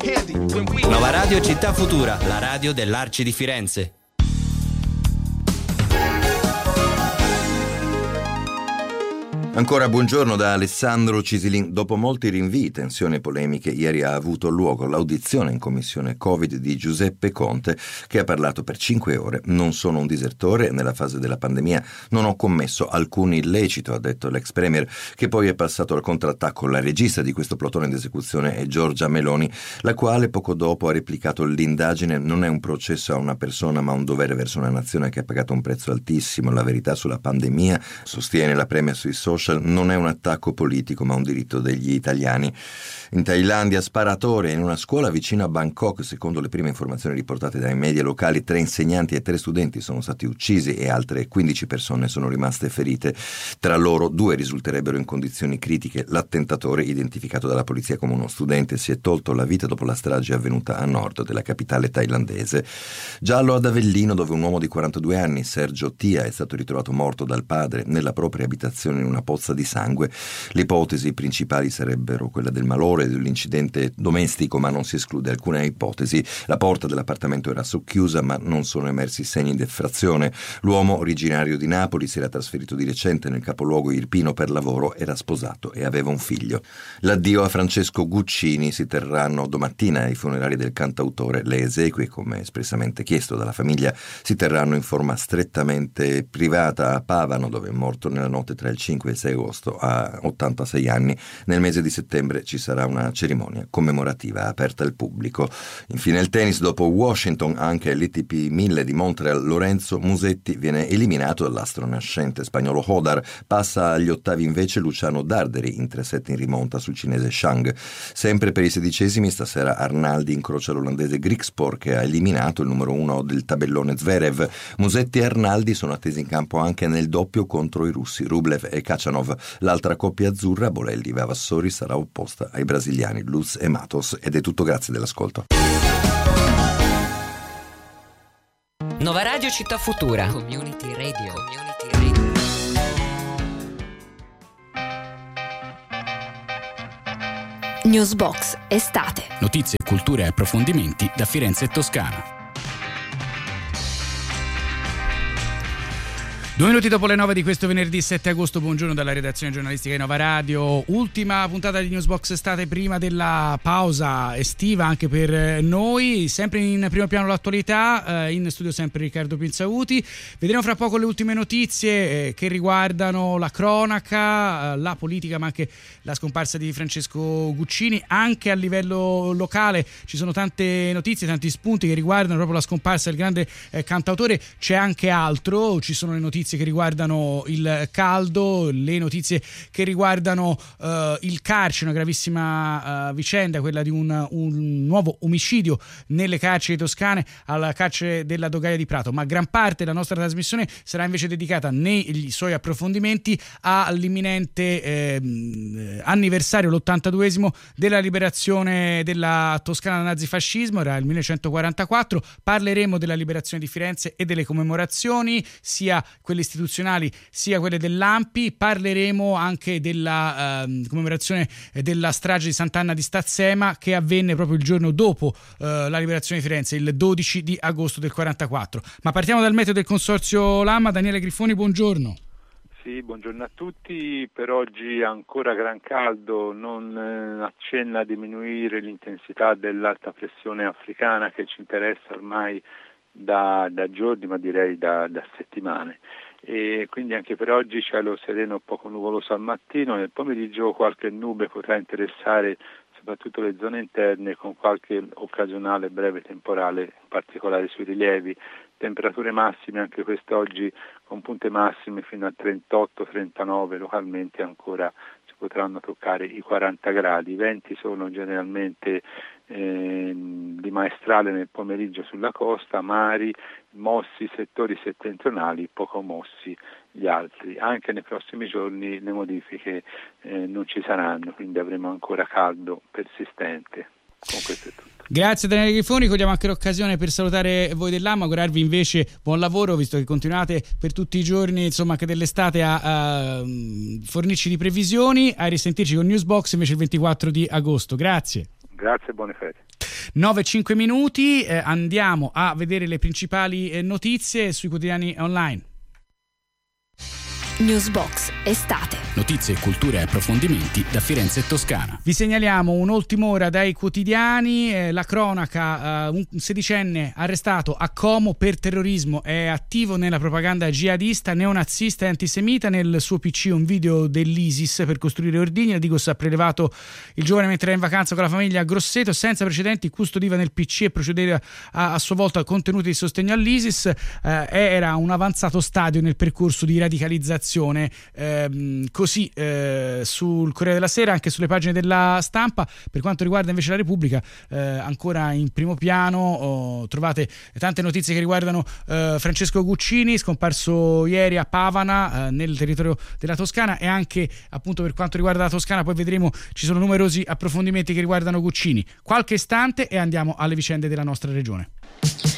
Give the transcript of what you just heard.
Nova Radio Città Futura, la radio dell'Arci di Firenze. Ancora buongiorno da Alessandro Cisilin. Dopo molti rinvii, tensioni e polemiche, ieri ha avuto luogo l'audizione in commissione Covid di Giuseppe Conte, che ha parlato per 5 ore. Non sono un disertore, nella fase della pandemia non ho commesso alcun illecito, ha detto l'ex premier, che poi è passato al contrattacco. La regista di questo plotone d'esecuzione è Giorgia Meloni, la quale poco dopo ha replicato: l'indagine non è un processo a una persona ma un dovere verso una nazione che ha pagato un prezzo altissimo. La verità sulla pandemia, sostiene la premier sui social, non è un attacco politico ma un diritto degli italiani. In Thailandia, sparatore in una scuola vicino a Bangkok. Secondo le prime informazioni riportate dai media locali, 3 insegnanti e 3 studenti sono stati uccisi e altre 15 persone sono rimaste ferite. Tra loro 2 risulterebbero in condizioni critiche. L'attentatore, identificato dalla polizia come uno studente, si è tolto la vita dopo la strage avvenuta a nord della capitale thailandese. Giallo ad Avellino, dove un uomo di 42 anni, Sergio Tia, è stato ritrovato morto dal padre nella propria abitazione in una pozza di sangue. Le ipotesi principali sarebbero quella del malore e dell'incidente domestico, ma non si esclude alcuna ipotesi. La porta dell'appartamento era socchiusa, ma non sono emersi segni di effrazione. L'uomo, originario di Napoli, si era trasferito di recente nel capoluogo irpino per lavoro, era sposato e aveva un figlio. L'addio a Francesco Guccini. Si terranno domattina i funerali del cantautore. Le esequie, come espressamente chiesto dalla famiglia, si terranno in forma strettamente privata a Pavano, dove è morto nella notte tra il 5 e il 6 agosto a 86 anni. Nel mese di settembre ci sarà una cerimonia commemorativa aperta al pubblico. Infine il tennis. Dopo Washington, anche l'ATP 1000 di Montreal, Lorenzo Musetti viene eliminato dall'astro nascente spagnolo Hodar. Passa agli ottavi invece Luciano Darderi in 3-7 in rimonta sul cinese Shang. Sempre per i 16esimi, stasera Arnaldi incrocia l'olandese Griekspoor, che ha eliminato il numero 1 del tabellone Zverev. Musetti e Arnaldi sono attesi in campo anche nel doppio contro i russi Rublev e Khachanov. L'altra coppia azzurra, Bolelli e Vavassori, sarà opposta ai brasiliani Luz e Matos. Ed è tutto, grazie dell'ascolto. Nova Radio Città Futura. Community Radio. Newsbox estate. Notizie, cultura e approfondimenti da Firenze e Toscana. 2 minuti dopo le 9 di questo venerdì 7 agosto, buongiorno dalla redazione giornalistica di Nova Radio. Ultima puntata di Newsbox estate prima della pausa estiva anche per noi. Sempre in primo piano l'attualità, in studio sempre Riccardo Pinzauti. Vedremo fra poco le ultime notizie che riguardano la cronaca, la politica, ma anche la scomparsa di Francesco Guccini. Anche a livello locale ci sono tante notizie, tanti spunti che riguardano proprio la scomparsa del grande cantautore. C'è anche altro, ci sono le notizie che riguardano il caldo, le notizie che riguardano il carcere, una gravissima vicenda, quella di un nuovo omicidio nelle carceri toscane, alla carcere della Dogaia di Prato. Ma gran parte della nostra trasmissione sarà invece dedicata nei suoi approfondimenti all'imminente anniversario, l'82esimo della liberazione della Toscana dal nazifascismo, era il 1944. Parleremo della liberazione di Firenze e delle commemorazioni, sia quelle istituzionali sia quelle dell'ANPI. Parleremo anche della commemorazione della strage di Sant'Anna di Stazzema, che avvenne proprio il giorno dopo la liberazione di Firenze, il 12 di agosto del 44. Ma partiamo dal meteo del Consorzio Lama. Daniele Griffoni, buongiorno. Sì, buongiorno a tutti. Per oggi ancora gran caldo, non accenna a diminuire l'intensità dell'alta pressione africana che ci interessa ormai da giorni, ma direi da settimane, e quindi anche per oggi cielo sereno, poco nuvoloso al mattino. Nel pomeriggio qualche nube potrà interessare soprattutto le zone interne, con qualche occasionale breve temporale, in particolare sui rilievi. Temperature massime anche quest'oggi con punte massime fino a 38-39, localmente ancora si potranno toccare i 40 gradi. I venti sono generalmente di maestrale nel pomeriggio sulla costa, mari mossi settori settentrionali, poco mossi gli altri. Anche nei prossimi giorni le modifiche non ci saranno, quindi avremo ancora caldo persistente. Con questo è tutto. Grazie Daniele Grifoni, cogliamo anche l'occasione per salutare voi dell'AMA, augurarvi invece buon lavoro, visto che continuate per tutti i giorni, insomma anche dell'estate, a fornirci di previsioni. A risentirci con Newsbox invece il 24 di agosto. Grazie. Grazie e buone ferie. 9:05 minuti. Andiamo a vedere le principali notizie sui quotidiani online. Newsbox estate. Notizie, cultura e approfondimenti da Firenze e Toscana. Vi segnaliamo un'ultima ora dai quotidiani. La cronaca, un sedicenne arrestato a Como per terrorismo, è attivo nella propaganda jihadista, neonazista e antisemita. Nel suo PC un video dell'ISIS per costruire ordigni. La Digos ha prelevato il giovane mentre era in vacanza con la famiglia a Grosseto, senza precedenti, custodiva nel PC e procedeva a sua volta contenuti di sostegno all'ISIS. Era un avanzato stadio nel percorso di radicalizzazione. Così sul Corriere della Sera, anche sulle pagine della Stampa. Per quanto riguarda invece la Repubblica, ancora in primo piano trovate tante notizie che riguardano Francesco Guccini, scomparso ieri a Pavana, nel territorio della Toscana, e anche appunto per quanto riguarda la Toscana poi vedremo ci sono numerosi approfondimenti che riguardano Guccini. Qualche istante e andiamo alle vicende della nostra regione.